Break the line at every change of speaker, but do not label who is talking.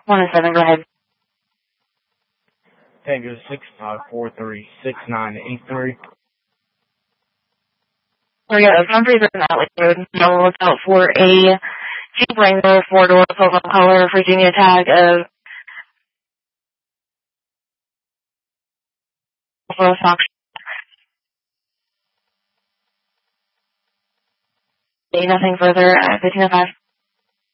107, go ahead.
Tango 65436983.
There we go. Numbers are not Lake Road. Now we'll look out for a Jeep Wrangler 4-door silver color Virginia tag of stock. Nothing further at 1505.